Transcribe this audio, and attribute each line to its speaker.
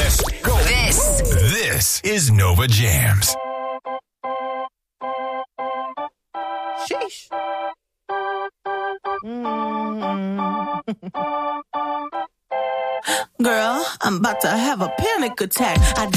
Speaker 1: Let's go. This is Nova Jams.
Speaker 2: Sheesh.
Speaker 3: Girl, I'm about to have a panic attack. I